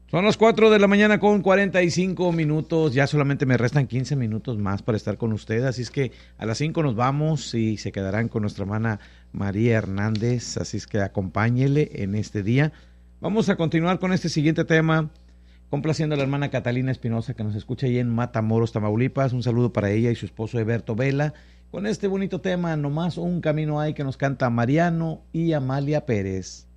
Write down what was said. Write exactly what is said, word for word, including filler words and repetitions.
Son las cuatro de la mañana con cuarenta y cinco minutos. Ya solamente me restan quince minutos más para estar con ustedes. Así es que a las cinco nos vamos y se quedarán con nuestra hermana María Hernández. Así es que acompáñele en este día. Vamos a continuar con este siguiente tema, complaciendo a la hermana Catalina Espinosa, que nos escucha ahí en Matamoros, Tamaulipas. Un saludo para ella y su esposo Eberto Vela. Con este bonito tema, Nomás un camino hay, que nos canta Mariano y Amalia Pérez.